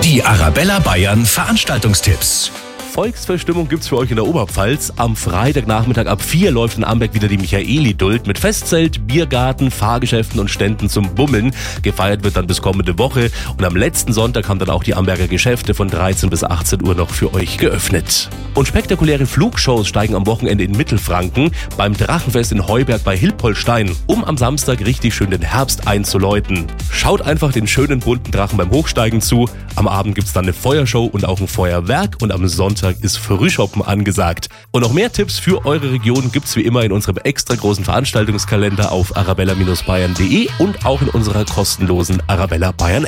Die Arabella Bayern Veranstaltungstipps. Volksfeststimmung gibt's für euch in der Oberpfalz. Am Freitagnachmittag ab 4 läuft in Amberg wieder die Michaeli-Duld mit Festzelt, Biergarten, Fahrgeschäften und Ständen zum Bummeln. Gefeiert wird dann bis kommende Woche und am letzten Sonntag haben dann auch die Amberger Geschäfte von 13 bis 18 Uhr noch für euch geöffnet. Und spektakuläre Flugshows steigen am Wochenende in Mittelfranken beim Drachenfest in Heuberg bei Hilpolstein, um am Samstag richtig schön den Herbst einzuläuten. Schaut einfach den schönen bunten Drachen beim Hochsteigen zu. Am Abend gibt's dann eine Feuershow und auch ein Feuerwerk und am Sonntag ist Frühshoppen angesagt. Und noch mehr Tipps für eure Region gibt's wie immer in unserem extra großen Veranstaltungskalender auf arabella-bayern.de und auch in unserer kostenlosen Arabella Bayern App.